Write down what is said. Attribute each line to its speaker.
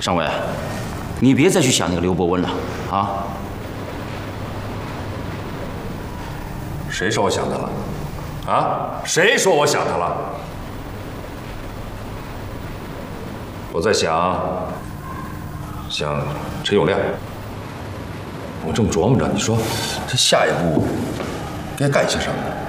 Speaker 1: 尚伟，你别再去想那个刘伯温了啊！
Speaker 2: 谁说我想他了？啊？谁说我想他了？我在想陈永亮。我正琢磨着，你说这下一步该干些什么？